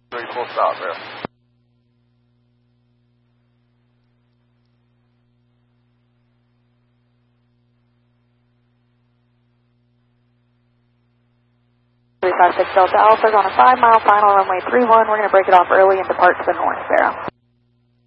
Ready full stop there. Delta Alpha's on a 5-mile final runway 31. We're going to break it off early and depart to the north, Sarah.